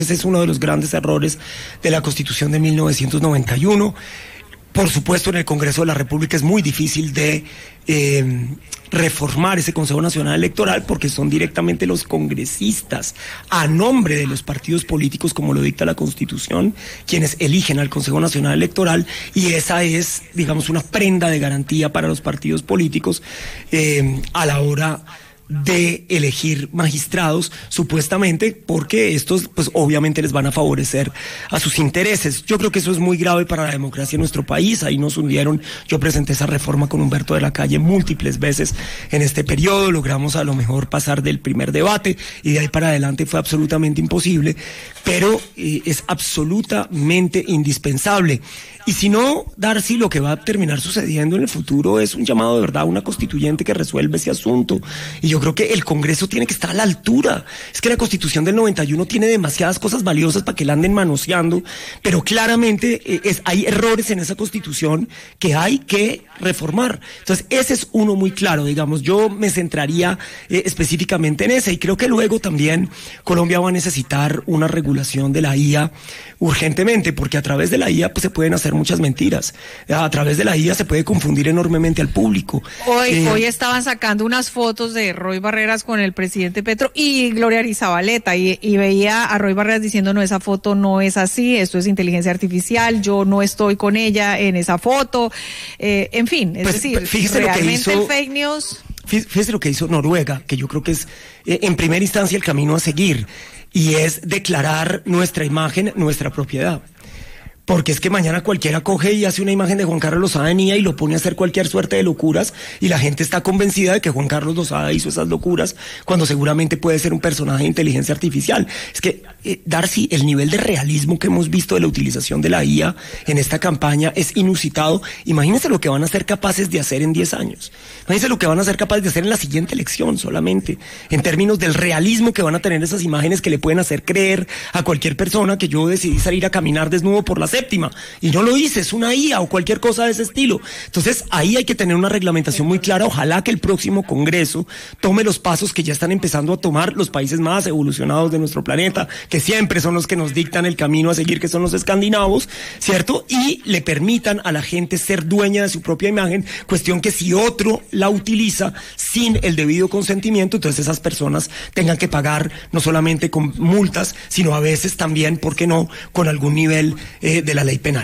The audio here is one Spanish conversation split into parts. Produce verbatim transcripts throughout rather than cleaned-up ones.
Ese es uno de los grandes errores de la Constitución de mil novecientos noventa y uno. Por supuesto, en el Congreso de la República es muy difícil de eh, reformar ese Consejo Nacional Electoral porque son directamente los congresistas, a nombre de los partidos políticos, como lo dicta la Constitución, quienes eligen al Consejo Nacional Electoral, y esa es, digamos, una prenda de garantía para los partidos políticos eh, a la hora de elegir magistrados, supuestamente, porque estos pues obviamente les van a favorecer a sus intereses. Yo creo que eso es muy grave para la democracia en nuestro país. Ahí nos hundieron. Yo presenté esa reforma con Humberto de la Calle múltiples veces en este periodo, logramos a lo mejor pasar del primer debate y de ahí para adelante fue absolutamente imposible, pero eh, es absolutamente indispensable. Y si no, Darcy, lo que va a terminar sucediendo en el futuro es un llamado de verdad a una constituyente que resuelve ese asunto. Y yo creo que el Congreso tiene que estar a la altura. Es que la Constitución del noventa y uno tiene demasiadas cosas valiosas para que la anden manoseando, pero claramente eh, es, hay errores en esa Constitución que hay que reformar. Entonces, ese es uno muy claro, digamos. Yo me centraría eh, específicamente en ese, y creo que luego también Colombia va a necesitar una regulación de la I A urgentemente, porque a través de la I A pues se pueden hacer muchas mentiras. A través de la I A se puede confundir enormemente al público. Hoy, eh, hoy estaban sacando unas fotos de Roy Barreras con el presidente Petro y Gloria Arizabaleta, y, y veía a Roy Barreras diciendo: no, esa foto no es así, esto es inteligencia artificial, yo no estoy con ella en esa foto, eh, en fin, es pues, decir, fíjese realmente lo que hizo, el fake news... Fíjese lo que hizo Noruega, que yo creo que es eh, en primera instancia el camino a seguir, y es declarar nuestra imagen, nuestra propiedad. Porque es que mañana cualquiera coge y hace una imagen de Juan Carlos Lozada en I A y lo pone a hacer cualquier suerte de locuras, y la gente está convencida de que Juan Carlos Lozada hizo esas locuras cuando seguramente puede ser un personaje de inteligencia artificial. Es que, eh, Darcy, el nivel de realismo que hemos visto de la utilización de la I A en esta campaña es inusitado. Imagínense lo que van a ser capaces de hacer en diez años. Imagínense lo que van a ser capaces de hacer en la siguiente elección solamente, en términos del realismo que van a tener esas imágenes que le pueden hacer creer a cualquier persona que yo decidí salir a caminar desnudo por la séptima, y no lo hice, es una I A o cualquier cosa de ese estilo. Entonces ahí hay que tener una reglamentación muy clara. Ojalá que el próximo Congreso tome los pasos que ya están empezando a tomar los países más evolucionados de nuestro planeta, que siempre son los que nos dictan el camino a seguir, que son los escandinavos, ¿cierto? Y le permitan a la gente ser dueña de su propia imagen, cuestión que si otro la utiliza sin el debido consentimiento, entonces esas personas tengan que pagar no solamente con multas, sino a veces también, ¿por qué no?, con algún nivel eh, de la ley penal.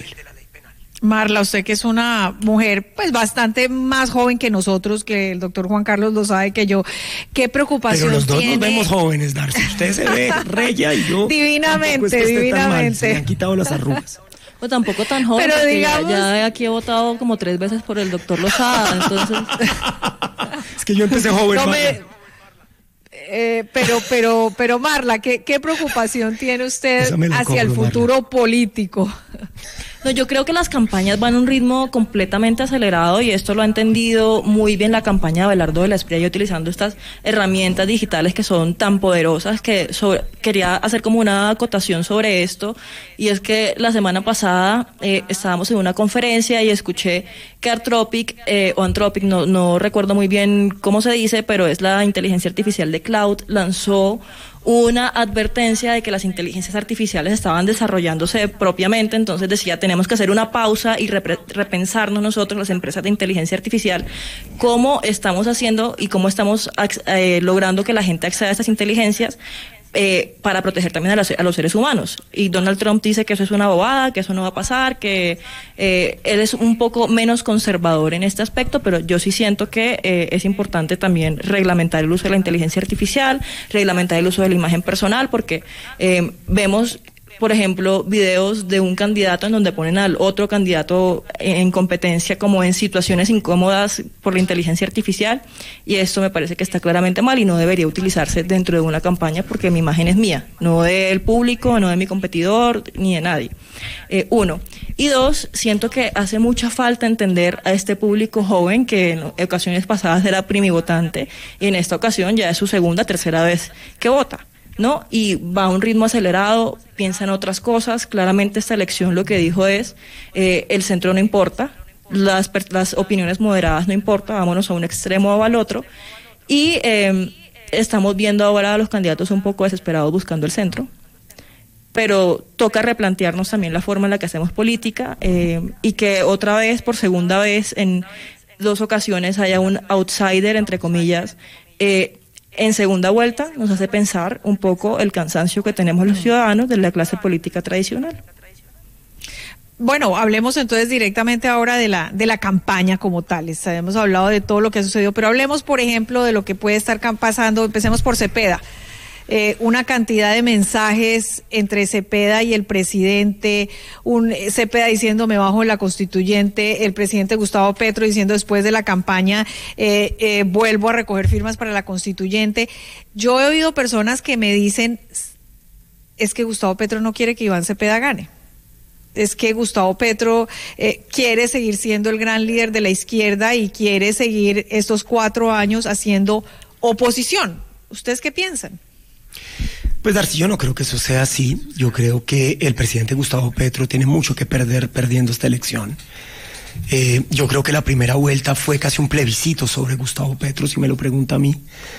Marla, usted que es una mujer pues bastante más joven que nosotros, que el doctor Juan Carlos lo sabe, que yo, ¿qué preocupación Pero los dos tiene? nos vemos jóvenes, Darcy. Usted se ve regia y yo divinamente, es que divinamente. Se me han quitado las arrugas. Pues tampoco tan joven, pero porque digamos... ya, ya aquí he votado como tres veces por el doctor Lozada, entonces... Es que yo empecé joven, no me... Eh, pero, pero, pero Marla, ¿qué, qué preocupación tiene usted hacia cobro, el futuro Marla. político? No, yo creo que las campañas van a un ritmo completamente acelerado, y esto lo ha entendido muy bien la campaña de Abelardo de la Espriella, utilizando estas herramientas digitales que son tan poderosas, que sobre, quería hacer como una acotación sobre esto, y es que la semana pasada eh, estábamos en una conferencia y escuché que Anthropic, eh, o Anthropic, no, no recuerdo muy bien cómo se dice, pero es la inteligencia artificial de Cloud, lanzó una advertencia de que las inteligencias artificiales estaban desarrollándose propiamente. Entonces decía, tenemos que hacer una pausa y repre- repensarnos nosotros, las empresas de inteligencia artificial, cómo estamos haciendo y cómo estamos eh, logrando que la gente acceda a estas inteligencias, Eh, para proteger también a, las, a los seres humanos. Y Donald Trump dice que eso es una bobada, que eso no va a pasar, que eh, él es un poco menos conservador en este aspecto, pero yo sí siento que eh, es importante también reglamentar el uso de la inteligencia artificial, reglamentar el uso de la imagen personal, porque eh, vemos, por ejemplo, videos de un candidato en donde ponen al otro candidato en competencia como en situaciones incómodas por la inteligencia artificial, y esto me parece que está claramente mal y no debería utilizarse dentro de una campaña, porque mi imagen es mía, no del público, no de mi competidor, ni de nadie. Eh, uno. Y dos, siento que hace mucha falta entender a este público joven que en ocasiones pasadas era primivotante, y en esta ocasión ya es su segunda, tercera vez que vota, ¿no? Y va a un ritmo acelerado, piensa en otras cosas. Claramente esta elección lo que dijo es, eh, el centro no importa, las, las opiniones moderadas no importa, vámonos a un extremo o al otro, y eh, estamos viendo ahora a los candidatos un poco desesperados buscando el centro. pero toca replantearnos también la forma en la que hacemos política eh, y que otra vez, por segunda vez, en dos ocasiones haya un outsider, entre comillas, eh, en segunda vuelta nos hace pensar un poco el cansancio que tenemos los ciudadanos de la clase política tradicional. Bueno, hablemos entonces directamente ahora de la de la campaña como tal. Hemos hablado de todo lo que ha sucedido, pero hablemos, por ejemplo, de lo que puede estar pasando. Empecemos por Cepeda. Eh, una cantidad de mensajes entre Cepeda y el presidente, un Cepeda diciendo me bajo en la constituyente, el presidente Gustavo Petro diciendo después de la campaña eh, eh, vuelvo a recoger firmas para la constituyente. Yo he oído personas que me dicen es que Gustavo Petro no quiere que Iván Cepeda gane. Es que Gustavo Petro eh, quiere seguir siendo el gran líder de la izquierda y quiere seguir estos cuatro años haciendo oposición. ¿Ustedes qué piensan? Pues Darcy, yo no creo que eso sea así. Yo creo que el presidente Gustavo Petro tiene mucho que perder perdiendo esta elección. Eh, yo creo que la primera vuelta fue casi un plebiscito sobre Gustavo Petro, si me lo pregunta a mí.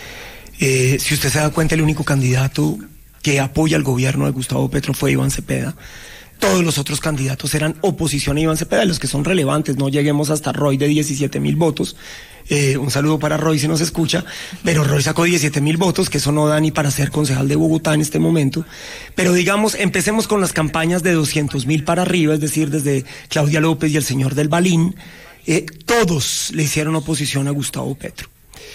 Eh, si usted se da cuenta, el único candidato que apoya al gobierno de Gustavo Petro fue Iván Cepeda. Todos los otros candidatos eran oposición a Iván Cepeda, los que son relevantes. No lleguemos hasta Roy de diecisiete mil votos. Eh, un saludo para Roy si nos escucha, pero Roy sacó diecisiete mil votos, que eso no da ni para ser concejal de Bogotá en este momento. Pero digamos, empecemos con las campañas de doscientos mil para arriba, es decir, desde Claudia López y el señor del Balín, eh, todos le hicieron oposición a Gustavo Petro.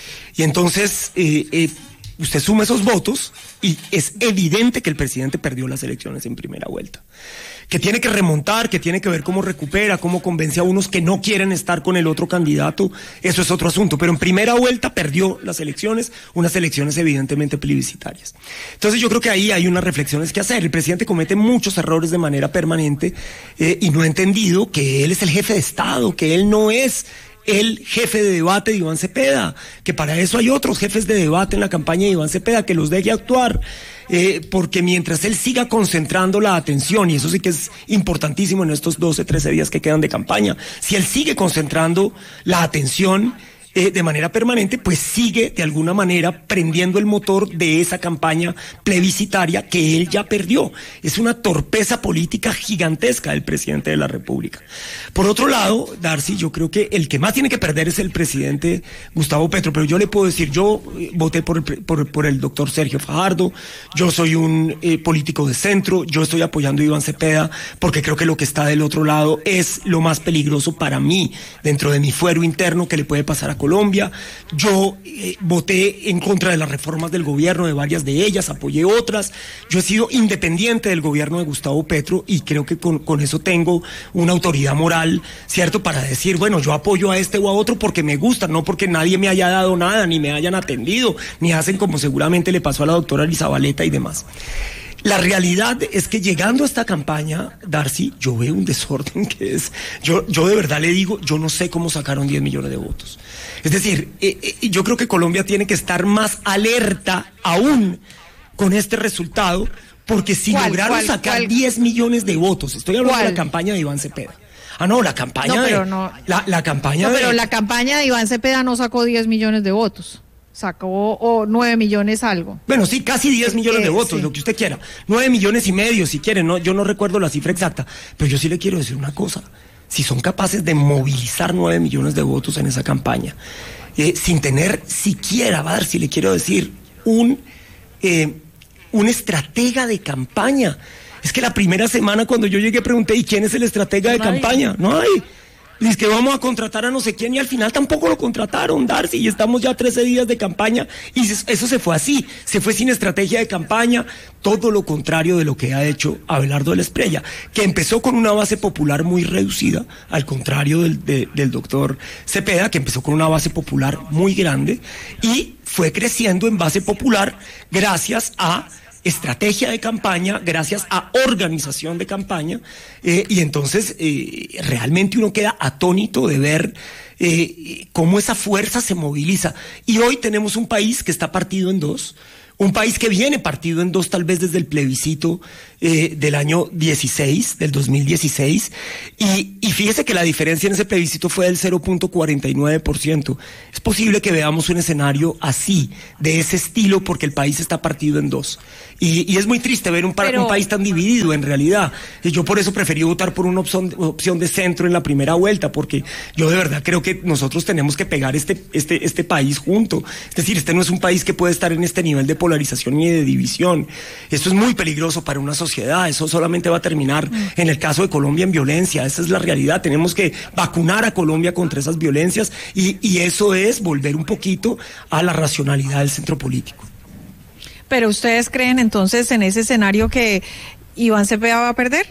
Y entonces, eh, eh, usted suma esos votos y es evidente que el presidente perdió las elecciones en primera vuelta. Que tiene que remontar, que tiene que ver cómo recupera, cómo convence a unos que no quieren estar con el otro candidato, eso es otro asunto, pero en primera vuelta perdió las elecciones, unas elecciones evidentemente plebiscitarias. Entonces yo creo que ahí hay unas reflexiones que hacer. El presidente comete muchos errores de manera permanente eh, y no ha entendido que él es el jefe de Estado, que él no es el jefe de debate de Iván Cepeda, que para eso hay otros jefes de debate en la campaña de Iván Cepeda, que los deje actuar, eh, porque mientras él siga concentrando la atención, y eso sí que es importantísimo en estos doce, trece días que quedan de campaña, si él sigue concentrando la atención Eh, de manera permanente, pues sigue de alguna manera prendiendo el motor de esa campaña plebiscitaria que él ya perdió. Es una torpeza política gigantesca del presidente de la República. Por otro lado, Darcy, yo creo que el que más tiene que perder es el presidente Gustavo Petro, pero yo le puedo decir, yo eh, voté por el, por, por el doctor Sergio Fajardo, yo soy un eh, político de centro, yo estoy apoyando a Iván Cepeda porque creo que lo que está del otro lado es lo más peligroso para mí, dentro de mi fuero interno que le puede pasar a Colombia. Yo eh, voté en contra de las reformas del gobierno, de varias de ellas, apoyé otras. Yo he sido independiente del gobierno de Gustavo Petro y creo que con, con eso tengo una autoridad moral, ¿cierto?, para decir, bueno, yo apoyo a este o a otro porque me gusta, no porque nadie me haya dado nada, ni me hayan atendido, ni hacen como seguramente le pasó a la doctora Elizabaleta y demás. La realidad es que llegando a esta campaña, Darcy, yo veo un desorden que es, yo, yo de verdad le digo, yo no sé cómo sacaron diez millones de votos. Es decir, eh, eh, yo creo que Colombia tiene que estar más alerta aún con este resultado, porque si ¿Cuál, lograron cuál, sacar cuál? diez millones de votos, estoy hablando ¿Cuál? de la campaña de Iván Cepeda. Ah, no, la campaña no, pero de, no. La, la campaña no, de... pero la campaña de Iván Cepeda no sacó diez millones de votos. Sacó oh, nueve millones algo. Bueno, sí, casi diez millones de votos, sí. Lo que usted quiera. Nueve millones y medio, si quiere, no, yo no recuerdo la cifra exacta. Pero yo sí le quiero decir una cosa. Si son capaces de movilizar nueve millones de votos en esa campaña, eh, sin tener siquiera, va a dar, si le quiero decir, un, eh, un estratega de campaña. Es que la primera semana cuando yo llegué pregunté, ¿y quién es el estratega de Nadie. campaña? No hay. Dice que vamos a contratar a no sé quién y al final tampoco lo contrataron, Darcy, y estamos ya trece días de campaña y eso se fue así, se fue sin estrategia de campaña, todo lo contrario de lo que ha hecho Abelardo de la Espriella, que empezó con una base popular muy reducida, al contrario del, de, del doctor Cepeda, que empezó con una base popular muy grande y fue creciendo en base popular gracias a estrategia de campaña, gracias a organización de campaña, eh, y entonces eh, realmente uno queda atónito de ver eh, cómo esa fuerza se moviliza. Y hoy tenemos un país que está partido en dos, un país que viene partido en dos tal vez desde el plebiscito eh, del año dieciséis, del dos mil dieciséis, y, y fíjese que la diferencia en ese plebiscito fue del cero punto cuarenta y nueve por ciento. Es posible que veamos un escenario así, de ese estilo, porque el país está partido en dos. Y, y es muy triste ver un, Pero... un país tan dividido, en realidad. Y yo por eso preferí votar por una opción, opción de centro en la primera vuelta, porque yo de verdad creo que nosotros tenemos que pegar este, este, este país junto. Es decir, este no es un país que puede estar en este nivel de polarización y de división. Esto es muy peligroso para una sociedad. Eso solamente va a terminar, mm. en el caso de Colombia, en violencia. Esa es la realidad. Tenemos que vacunar a Colombia contra esas violencias, y, y eso es volver un poquito a la racionalidad del centro político. Pero ustedes creen entonces en ese escenario que Iván Cepeda va a perder?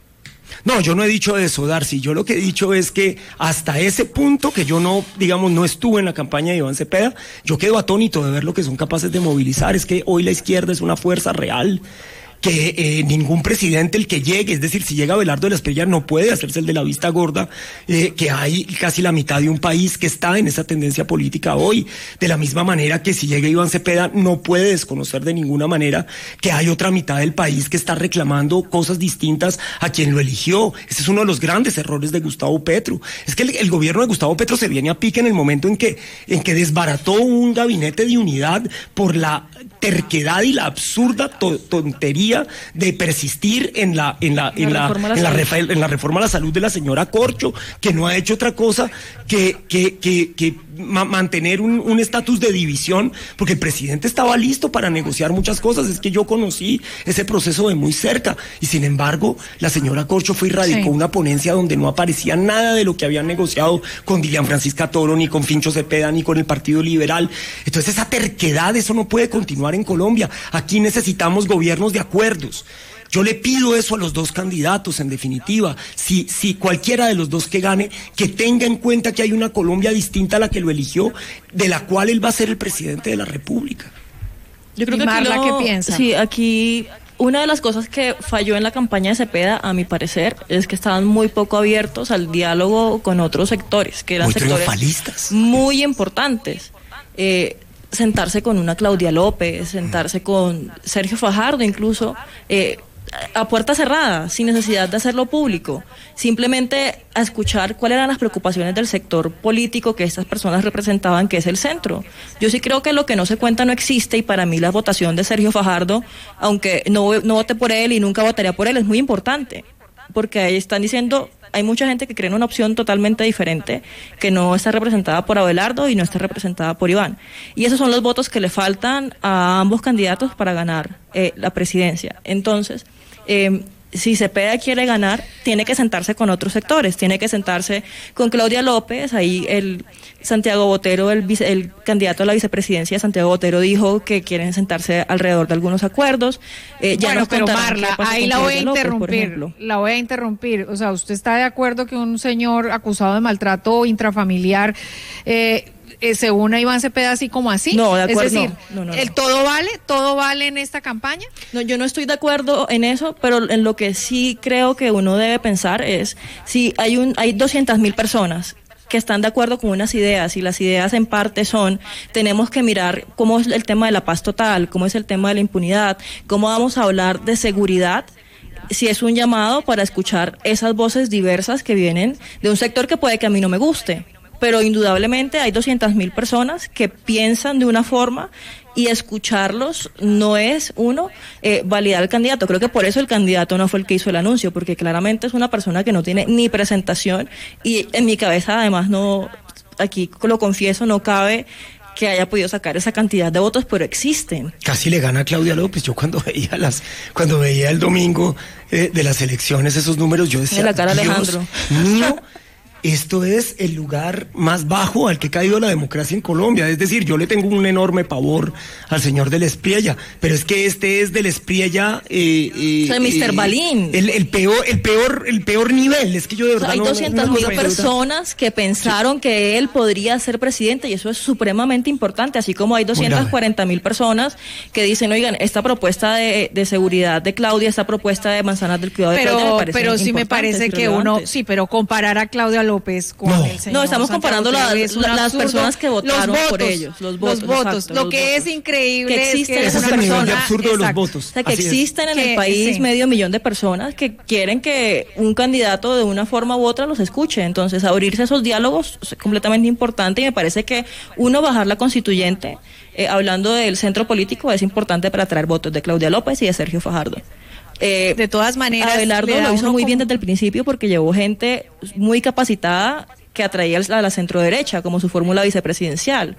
No, yo no he dicho eso, Darcy. Yo lo que he dicho es que hasta ese punto, que yo no, digamos, no estuve en la campaña de Iván Cepeda, yo quedo atónito de ver lo que son capaces de movilizar. Es que hoy la izquierda es una fuerza real, que eh, ningún presidente, el que llegue, es decir, si llega Abelardo de la Espriella, no puede hacerse el de la vista gorda, eh, que hay casi la mitad de un país que está en esa tendencia política hoy. De la misma manera que si llega Iván Cepeda, no puede desconocer de ninguna manera que hay otra mitad del país que está reclamando cosas distintas a quien lo eligió. Ese es uno de los grandes errores de Gustavo Petro. Es que el, el gobierno de Gustavo Petro se viene a pique en el momento en que, en que desbarató un gabinete de unidad por la terquedad y la absurda to tontería de persistir en la en la en la, la, en, la refa, en la reforma a la salud de la señora Corcho, que no ha hecho otra cosa que que que, que ma mantener un estatus de división, porque el presidente estaba listo para negociar muchas cosas. Es que yo conocí ese proceso de muy cerca, y sin embargo la señora Corcho fue y radicó sí. una ponencia donde no aparecía nada de lo que habían negociado con Dilian Francisca Toro, ni con Fincho Cepeda, ni con el Partido Liberal. Entonces esa terquedad, eso no puede continuar en Colombia. Aquí necesitamos gobiernos de acuerdos. Yo le pido eso a los dos candidatos, en definitiva. Si, si cualquiera de los dos que gane, que tenga en cuenta que hay una Colombia distinta a la que lo eligió, de la cual él va a ser el presidente de la República. Yo creo que Marla, aquí lo, ¿qué piensa? Sí, aquí una de las cosas que falló en la campaña de Cepeda, a mi parecer, es que estaban muy poco abiertos al diálogo con otros sectores, que eran muy sectores muy importantes. Eh, sentarse con una Claudia López, sentarse con Sergio Fajardo incluso, eh, a puerta cerrada, sin necesidad de hacerlo público, simplemente a escuchar cuáles eran las preocupaciones del sector político que estas personas representaban, que es el centro. Yo sí creo que lo que no se cuenta no existe, y para mí la votación de Sergio Fajardo, aunque no, no voté por él y nunca votaría por él, es muy importante, porque ahí están diciendo... Hay mucha gente que cree en una opción totalmente diferente, que no está representada por Abelardo y no está representada por Iván. Y esos son los votos que le faltan a ambos candidatos para ganar eh, la presidencia. Entonces, eh, si Cepeda quiere ganar, tiene que sentarse con otros sectores, tiene que sentarse con Claudia López. Ahí el Santiago Botero, el, vice, el candidato a la vicepresidencia, Santiago Botero, dijo que quieren sentarse alrededor de algunos acuerdos. Eh, ya bueno, pero Marla, ahí la voy a interrumpir, López, la voy a interrumpir. O sea, ¿usted está de acuerdo que un señor acusado de maltrato intrafamiliar eh, Eh, se une a Iván Cepeda así como así? No, de acuerdo. Es decir, no, no, no, ¿el no. todo vale? ¿Todo vale en esta campaña? No, yo no estoy de acuerdo en eso, pero en lo que sí creo que uno debe pensar es si hay un hay doscientas mil personas que están de acuerdo con unas ideas, y las ideas en parte son, tenemos que mirar cómo es el tema de la paz total, cómo es el tema de la impunidad, cómo vamos a hablar de seguridad, si es un llamado para escuchar esas voces diversas que vienen de un sector que puede que a mí no me guste, pero indudablemente hay doscientas mil personas que piensan de una forma, y escucharlos no es, uno, eh, validar al candidato. Creo que por eso el candidato no fue el que hizo el anuncio, porque claramente es una persona que no tiene ni presentación, y en mi cabeza además no, aquí lo confieso, no cabe que haya podido sacar esa cantidad de votos, pero existen. Casi le gana a Claudia López. Yo cuando veía las, cuando veía el domingo eh, de las elecciones esos números, yo decía, de la cara, Dios Alejandro mío, esto es el lugar más bajo al que ha caído la democracia en Colombia. Es decir, yo le tengo un enorme pavor al señor de la Espriella, pero es que este es de la Espriella, eh, eh, o sea, mister eh, Balín. El, el peor, el peor, el peor nivel. Es que yo de verdad, o sea, hay no, doscientas mil no, no, personas que pensaron sí. que él podría ser presidente, y eso es supremamente importante, así como hay doscientas cuarenta mil personas que dicen, oigan, esta propuesta de, de seguridad de Claudia, esta propuesta de manzanas del cuidado de pero, Claudia, me parece pero sí me parece que uno, sí, pero comparar a Claudia López con no. el señor No, estamos Santiago comparando la, es un las absurdo. personas que votaron los votos, por ellos, los votos. Los votos. Exacto, Lo los que votos. es increíble que existen es que esas ese es el nivel de personas, absurdo de los exacto. votos. O sea, que Así existen es. en Que, el país sí. medio millón de personas que quieren que un candidato de una forma u otra los escuche. Entonces, abrirse esos diálogos es completamente importante y me parece que uno, bajar la constituyente, eh, hablando del centro político, es importante para atraer votos de Claudia López y de Sergio Fajardo. Eh, De todas maneras, Abelardo le da lo hizo uno muy bien como- desde el principio porque llevó gente muy capacitada que atraía a la centroderecha como su fórmula vicepresidencial.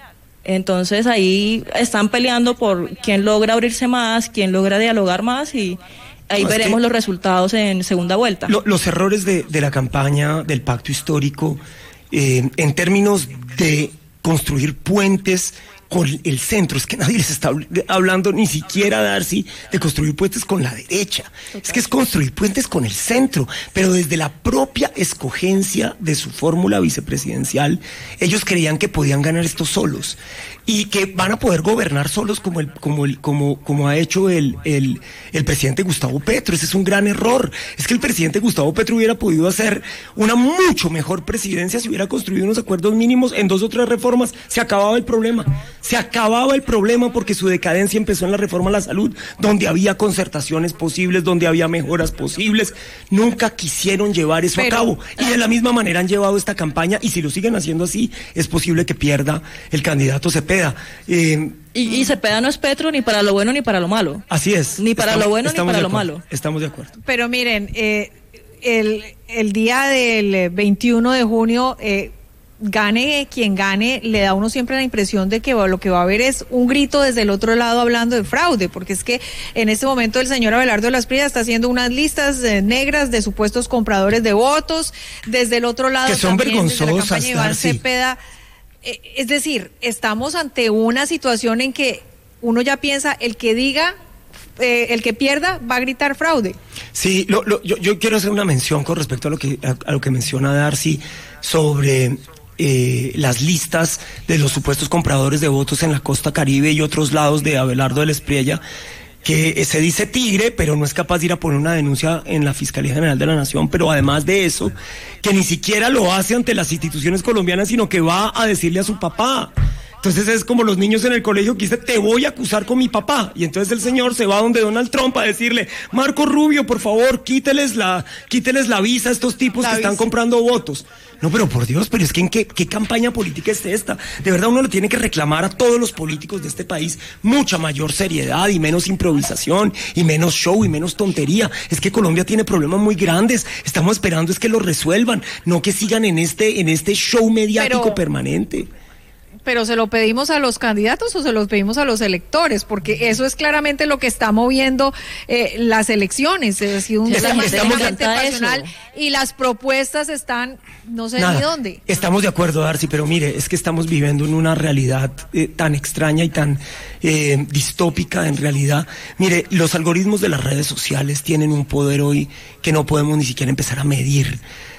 Entonces ahí están peleando por quién logra abrirse más, quién logra dialogar más y ahí No, es veremos que los resultados en segunda vuelta. Lo- los errores de, de la campaña del pacto histórico eh, en términos de construir puentes con el centro, es que nadie les está hablando ni siquiera, Darcy, de construir puentes con la derecha. Total. Es que es construir puentes con el centro, pero desde la propia escogencia de su fórmula vicepresidencial, ellos creían que podían ganar esto solos y que van a poder gobernar solos como el, como el, como, como ha hecho el, el, el presidente Gustavo Petro. Ese es un gran error. Es que el presidente Gustavo Petro hubiera podido hacer una mucho mejor presidencia si hubiera construido unos acuerdos mínimos en dos o tres reformas. Se acababa el problema. Se acababa el problema porque su decadencia empezó en la reforma a la salud, donde había concertaciones posibles, donde había mejoras posibles. Nunca quisieron llevar eso Pero, a cabo. Y de la misma manera han llevado esta campaña, y si lo siguen haciendo así, es posible que pierda el candidato Cepeda. Eh, y, y Cepeda no es Petro ni para lo bueno ni para lo malo. así es. Ni para Estamos- lo bueno ni estamos para de lo acuerdo. malo. Estamos de acuerdo. Pero miren, eh, el, el día del veintiuno de junio, eh, gane quien gane, le da a uno siempre la impresión de que lo que va a haber es un grito desde el otro lado hablando de fraude, porque es que en este momento el señor Abelardo de las Prias está haciendo unas listas eh, negras de supuestos compradores de votos, desde el otro lado Que son también, desde la vergonzosas, campaña de Iván Darcy. Cepeda. Eh, es decir, estamos ante una situación en que uno ya piensa, el que diga, eh, el que pierda va a gritar fraude. Sí, lo, lo, yo, yo quiero hacer una mención con respecto a lo que, a, a lo que menciona Darcy sobre eh, las listas de los supuestos compradores de votos en la costa Caribe y otros lados de Abelardo de la Espriella, que se dice tigre, pero no es capaz de ir a poner una denuncia en la Fiscalía General de la Nación, pero además de eso, que ni siquiera lo hace ante las instituciones colombianas, sino que va a decirle a su papá. Entonces es como los niños en el colegio que dicen, te voy a acusar con mi papá. Y entonces el señor se va donde Donald Trump a decirle, Marco Rubio, por favor, quíteles la, quíteles la visa a estos tipos La que están visa. comprando votos. No, pero por Dios, pero es que ¿en qué, qué campaña política es esta? De verdad uno le tiene que reclamar a todos los políticos de este país mucha mayor seriedad y menos improvisación y menos show y menos tontería. Es que Colombia tiene problemas muy grandes. Estamos esperando es que los resuelvan, no que sigan en este, en este show mediático Pero- permanente. Pero ¿se lo pedimos a los candidatos o se los pedimos a los electores? Porque eso es claramente lo que está moviendo eh, las elecciones. Es decir, un Sí, tema estamos- extremadamente estamos- pasional y las propuestas están, no sé Nada, ni dónde. Estamos de acuerdo, Darcy, pero mire, es que estamos viviendo en una realidad eh, tan extraña y tan eh, distópica en realidad. Mire, los algoritmos de las redes sociales tienen un poder hoy que no podemos ni siquiera empezar a medir.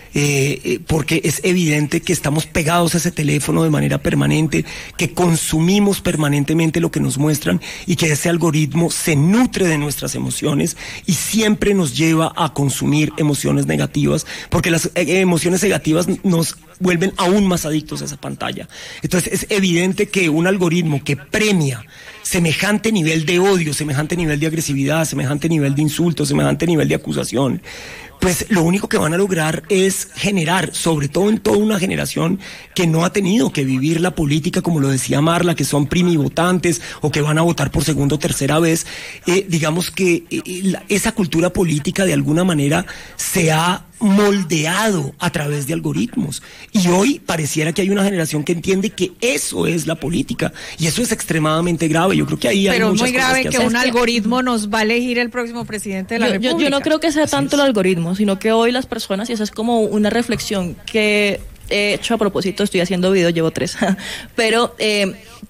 Eh, eh, porque es evidente que estamos pegados a ese teléfono de manera permanente, que consumimos permanentemente lo que nos muestran y que ese algoritmo se nutre de nuestras emociones y siempre nos lleva a consumir emociones negativas, porque las eh, emociones negativas nos vuelven aún más adictos a esa pantalla. Entonces es evidente que un algoritmo que premia semejante nivel de odio, semejante nivel de agresividad, semejante nivel de insulto, semejante nivel de acusación, pues lo único que van a lograr es generar, sobre todo en toda una generación que no ha tenido que vivir la política, como lo decía Marla, que son primivotantes o que van a votar por segunda o tercera vez, eh, digamos que eh, la, esa cultura política de alguna manera se ha moldeado a través de algoritmos. Y hoy pareciera que hay una generación que entiende que eso es la política, y eso es extremadamente grave. Yo creo que ahí hay Pero es muchas muy grave cosas que, que un hacer. algoritmo nos va a elegir el próximo presidente de la Yo, yo, República. yo no creo que sea Así tanto es. el algoritmo, sino que hoy las personas, y esa es como una reflexión que he hecho a propósito, estoy haciendo videos, llevo tres, pero eh,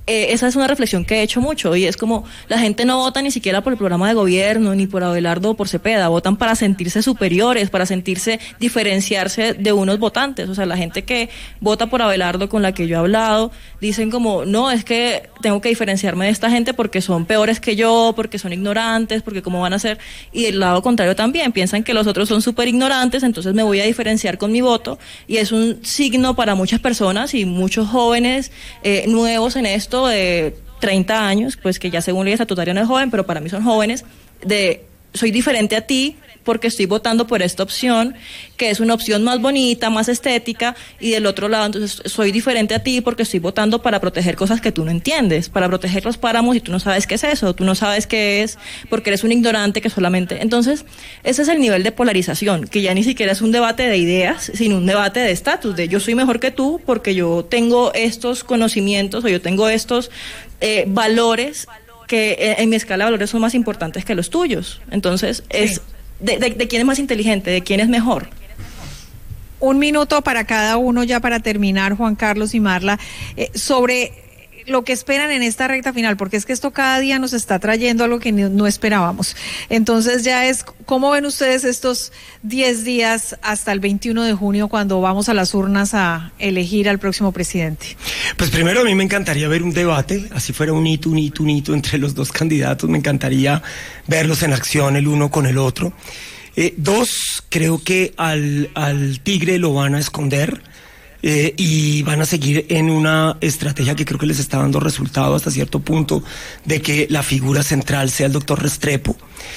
Eh, esa es una reflexión que he hecho mucho y es como la gente no vota ni siquiera por el programa de gobierno ni por Abelardo o por Cepeda, votan para sentirse superiores, para sentirse, diferenciarse de unos votantes. O sea, la gente que vota por Abelardo, con la que yo he hablado, dicen como, no, es que tengo que diferenciarme de esta gente porque son peores que yo, porque son ignorantes, porque cómo van a ser, y del lado contrario también, piensan que los otros son súper ignorantes, entonces me voy a diferenciar con mi voto, y es un signo para muchas personas y muchos jóvenes eh, nuevos en esto, de treinta años, pues que ya según ley estatutaria no es joven, pero para mí son jóvenes, de soy diferente a ti porque estoy votando por esta opción, que es una opción más bonita, más estética, y del otro lado, entonces soy diferente a ti porque estoy votando para proteger cosas que tú no entiendes, para proteger los páramos y tú no sabes qué es eso, tú no sabes qué es, porque eres un ignorante que solamente... Entonces, ese es el nivel de polarización, que ya ni siquiera es un debate de ideas, sino un debate de estatus, de yo soy mejor que tú porque yo tengo estos conocimientos o yo tengo estos eh, valores que en mi escala de valores son más importantes que los tuyos. Entonces, es... Sí. De, de, de quién es más inteligente, de quién es mejor. Un minuto para cada uno ya para terminar, Juan Carlos y Marla, eh, sobre lo que esperan en esta recta final, porque es que esto cada día nos está trayendo algo que no, no esperábamos. Entonces ya es, ¿cómo ven ustedes estos diez días hasta el veintiuno de junio cuando vamos a las urnas a elegir al próximo presidente? Pues primero a mí me encantaría ver un debate, así fuera un hito, un hito, un hito entre los dos candidatos, me encantaría verlos en acción el uno con el otro. Eh, dos, creo que al, al tigre lo van a esconder. Eh, y van a seguir en una estrategia que creo que les está dando resultado hasta cierto punto, de que la figura central sea el doctor Restrepo,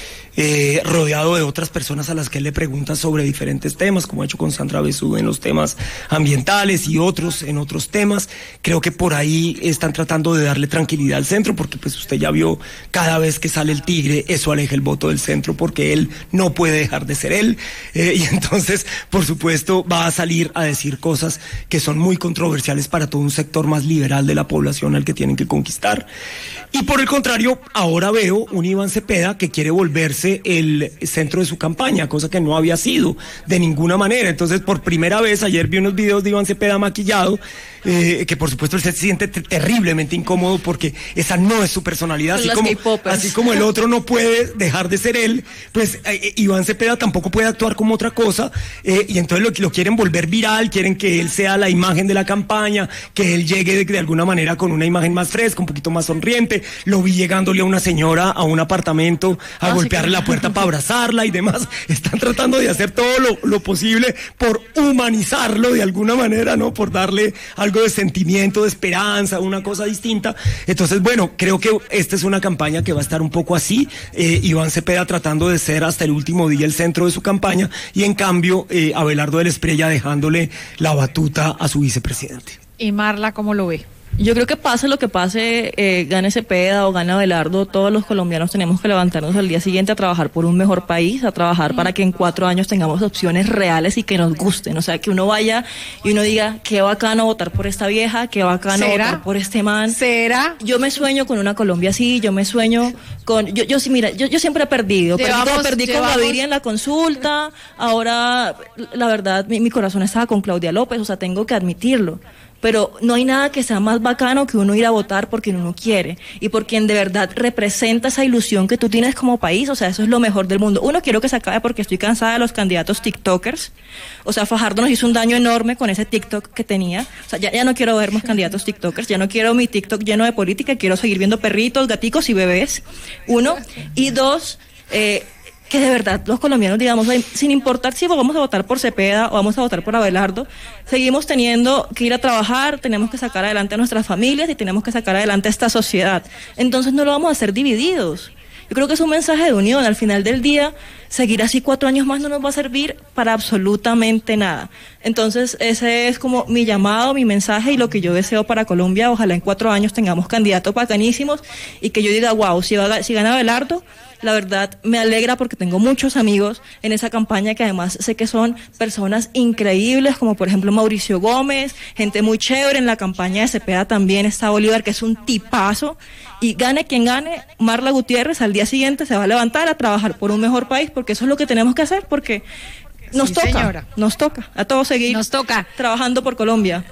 eh, rodeado de otras personas a las que él le pregunta sobre diferentes temas, como ha hecho con Sandra Besú en los temas ambientales y otros en otros temas. Creo que por ahí están tratando de darle tranquilidad al centro, porque pues usted ya vio, cada vez que sale el tigre, eso aleja el voto del centro, porque él no puede dejar de ser él, eh, y entonces, por supuesto, va a salir a decir cosas que son muy controversiales para todo un sector más liberal de la población al que tienen que conquistar. Y por el contrario, ahora veo un Iván Cepeda que quiere volverse el centro de su campaña, cosa que no había sido de ninguna manera. Entonces, por primera vez, ayer vi unos videos de Iván Cepeda maquillado, eh, que por supuesto él se siente terriblemente incómodo porque esa no es su personalidad, así como, así como el otro no puede dejar de ser él, pues eh, Iván Cepeda tampoco puede actuar como otra cosa, eh, y entonces lo, lo quieren volver viral, quieren que él sea la imagen de la campaña, que él llegue de, de alguna manera con una imagen más fresca, un poquito más sonriente. Lo vi llegándole a una señora a un apartamento a ah, golpearle sí, la puerta para abrazarla y demás. Están tratando de hacer todo lo, lo posible por humanizarlo de alguna manera, ¿no? Por darle algo de sentimiento, de esperanza, una cosa distinta. Entonces, bueno, creo que esta es una campaña que va a estar un poco así. Eh, Iván Cepeda tratando de ser hasta el último día el centro de su campaña, y en cambio eh, Abelardo del Espriella dejándole la batuta a su vicepresidente. ¿Y Marla cómo lo ve? Yo creo que pase lo que pase, eh, gane Cepeda o gane Abelardo, todos los colombianos tenemos que levantarnos al día siguiente a trabajar por un mejor país, a trabajar para que en cuatro años tengamos opciones reales y que nos gusten. O sea, que uno vaya y uno diga, qué bacano votar por esta vieja, qué bacano ¿Será? votar por este man. ¿Será? Yo me sueño con una Colombia así, yo me sueño con... Yo, yo sí, mira, yo, yo siempre he perdido. Llevamos, perdí perdí llevamos... con Gaviria en la consulta, ahora, la verdad, mi, mi corazón estaba con Claudia López, o sea, tengo que admitirlo. Pero no hay nada que sea más bacano que uno ir a votar por quien uno quiere y por quien de verdad representa esa ilusión que tú tienes como país. O sea, eso es lo mejor del mundo. Uno, quiero que se acabe porque estoy cansada de los candidatos tiktokers. O sea, Fajardo nos hizo un daño enorme con ese TikTok que tenía. O sea, ya, ya no quiero ver más candidatos tiktokers, ya no quiero mi TikTok lleno de política, quiero seguir viendo perritos, gaticos y bebés. Uno. Y dos, eh, que de verdad los colombianos, digamos, sin importar si vamos a votar por Cepeda o vamos a votar por Abelardo, seguimos teniendo que ir a trabajar, tenemos que sacar adelante a nuestras familias y tenemos que sacar adelante a esta sociedad. Entonces no lo vamos a hacer divididos. Yo creo que es un mensaje de unión. Al final del día, seguir así cuatro años más no nos va a servir para absolutamente nada. Entonces, ese es como mi llamado, mi mensaje y lo que yo deseo para Colombia. Ojalá en cuatro años tengamos candidatos bacanísimos y que yo diga, wow, si, va, si gana Abelardo, la verdad me alegra porque tengo muchos amigos en esa campaña que además sé que son personas increíbles, como por ejemplo Mauricio Gómez, gente muy chévere. En la campaña de Cepeda también está Bolívar, que es un tipazo, y gane quien gane, Marla Gutiérrez al día siguiente se va a levantar a trabajar por un mejor país, porque eso es lo que tenemos que hacer, porque nos sí, toca, señora. nos toca a todos seguir nos toca. trabajando por Colombia.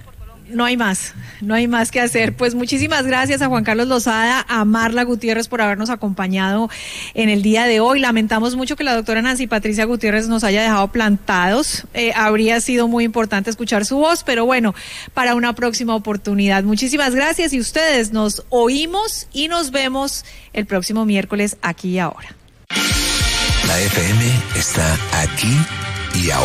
no hay más, no hay más que hacer. Pues muchísimas gracias a Juan Carlos Lozada, a Marla Gutiérrez por habernos acompañado en el día de hoy. Lamentamos mucho que la doctora Nancy Patricia Gutiérrez nos haya dejado plantados. Eh, habría sido muy importante escuchar su voz, pero bueno, para una próxima oportunidad. Muchísimas gracias y ustedes, nos oímos y nos vemos el próximo miércoles aquí y ahora. La F M está aquí y ahora.